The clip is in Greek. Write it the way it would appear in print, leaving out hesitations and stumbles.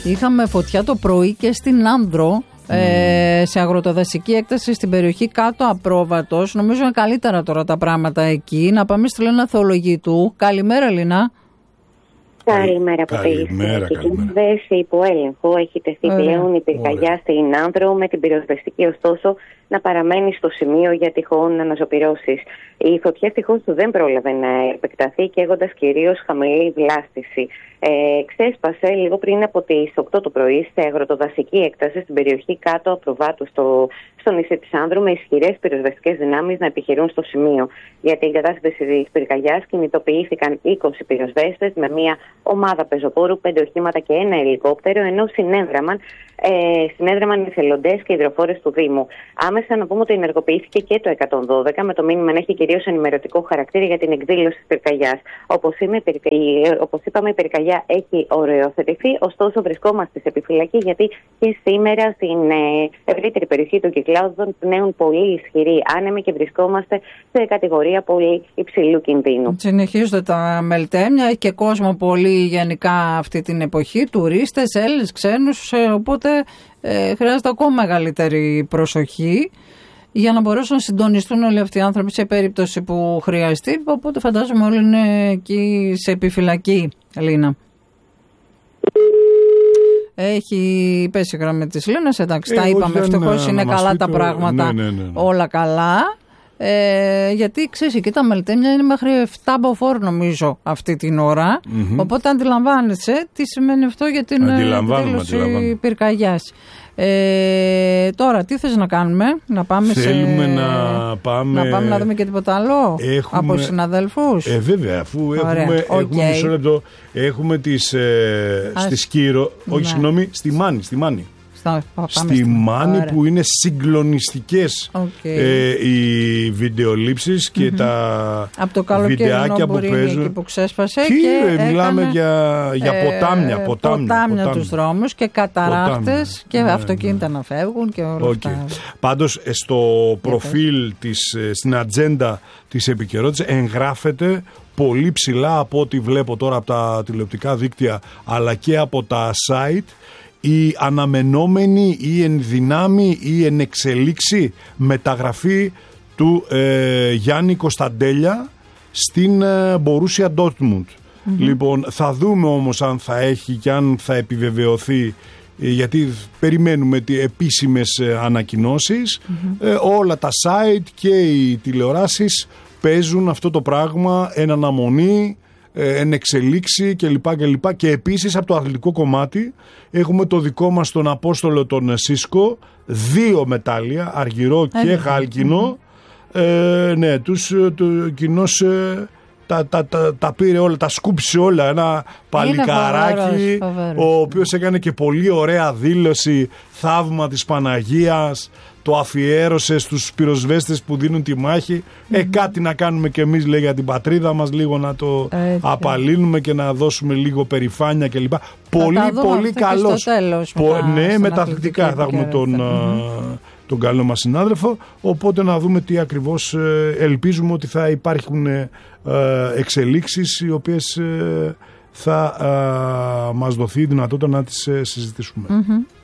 Είχαμε φωτιά το πρωί και στην Άνδρο, σε αγροτοδασική έκταση στην περιοχή κάτω Απρόβατος. Νομίζω είναι καλύτερα τώρα τα πράγματα εκεί. Να πάμε στη Λένα Θεολογητού. Καλημέρα, Λίνα. Καλημέρα από τη συνδέση υπό έλεγχο. Έχει τεθεί πλέον η πυρκαγιά στην Άνδρο, με την πυροσβεστική ωστόσο να παραμένει στο σημείο για τυχόν αναζωπυρώσεις. Η φωτιά ευτυχώς δεν πρόλαβε να επεκταθεί, καίγοντας κυρίως χαμηλή βλάστηση. Ξέσπασε λίγο πριν από τις 8 το πρωί σε αγροτοδασική έκταση στην περιοχή κάτω Απροβάτου στο νησί της Άνδρου, με ισχυρές πυροσβεστικές δυνάμεις να επιχειρούν στο σημείο. Για την κατάσβεση της πυρκαγιάς κινητοποιήθηκαν 20 πυροσβέστες με μια ομάδα πεζοπόρου, 5 οχήματα και ένα ελικόπτερο, ενώ συνέδραμαν εθελοντές και υδροφόρες του Δήμου. Άμεσα να πούμε ότι ενεργοποιήθηκε και το 112, με το μήνυμα να έχει κυρίως ενημερωτικό χαρακτήρα για την εκδήλωση της πυρκαγιάς. Όπως είπαμε, η πυρκαγιά έχει οριοθετηθεί, ωστόσο βρισκόμαστε σε επιφυλακή, γιατί και σήμερα στην ευρύτερη περιοχή των Κυκλάδων πνέουν πολύ ισχυροί άνεμοι και βρισκόμαστε σε κατηγορία πολύ υψηλού κινδύνου. Συνεχίζονται τα μελτέμια, έχει και κόσμο πολύ γενικά αυτή την εποχή, τουρίστες, Έλληνες, ξένους, οπότε χρειάζεται ακόμα μεγαλύτερη προσοχή για να μπορέσουν να συντονιστούν όλοι αυτοί οι άνθρωποι σε περίπτωση που χρειαστεί. Οπότε φαντάζομαι όλοι είναι εκεί σε επιφυλακή, Λίνα. Έχει πέσει η γραμμή της Λίνας, εντάξει, τα είπαμε, ευτυχώς είναι καλά τα πράγματα, ναι. Όλα καλά. Γιατί ξέρεις, εκεί τα μελτέμια είναι μέχρι 7 μποφόρ νομίζω αυτή την ώρα. Οπότε αντιλαμβάνεσαι τι σημαίνει αυτό για την εκδήλωση πυρκαγιάς. Τώρα τι θες να κάνουμε? Να πάμε να δούμε και τίποτα άλλο από συναδέλφους? Βέβαια, αφού έχουμε μισό λεπτό. Έχουμε στη Σκύρο, όχι συγγνώμη, στη Μάνη. Στη Μάνη που είναι συγκλονιστικές οι βιντεολήψεις και τα βιντεάκια που παίζουν εκεί που ξέσπασε και μιλάμε για ποτάμια τους δρόμους και καταράχτες και αυτοκίνητα να φεύγουν και όλα αυτά. Πάντως στο προφίλ στην ατζέντα της επικαιρότητας εγγράφεται πολύ ψηλά, από ό,τι βλέπω τώρα από τα τηλεοπτικά δίκτυα αλλά και από τα site, η αναμενόμενη ή ενδυνάμει ή ενεξελίξη μεταγραφή του Γιάννη Κωνσταντέλια στην Μπορούσια Ντόρτμουντ. Λοιπόν, θα δούμε όμως αν θα έχει και αν θα επιβεβαιωθεί, γιατί περιμένουμε επίσημες ανακοινώσεις. Όλα τα site και οι τηλεοράσεις παίζουν αυτό το πράγμα εν αναμονή, εν εξελίξη κλπ. Και επίσης από το αθλητικό κομμάτι έχουμε το δικό μας τον Απόστολο τον Σίσκο, 2 μετάλλια, αργυρό και χάλκινο. Ναι, κοινώς τα πήρε όλα, τα σκούψε όλα. Ένα παλικαράκι, ο οποίος έκανε και πολύ ωραία δήλωση, θαύμα της Παναγίας, το αφιέρωσε στους πυροσβέστες που δίνουν τη μάχη. Κάτι να κάνουμε κι εμείς, λέει, για την πατρίδα μας, λίγο να το απαλύνουμε και να δώσουμε λίγο περηφάνεια κλπ. Πολύ καλός. Ναι, μεταθλιπτικά θα έχουμε τον καλό μας συνάδελφο, οπότε να δούμε τι ακριβώς ελπίζουμε ότι θα υπάρχουν εξελίξεις οι οποίες θα μας δοθεί η δυνατότητα να τις συζητήσουμε.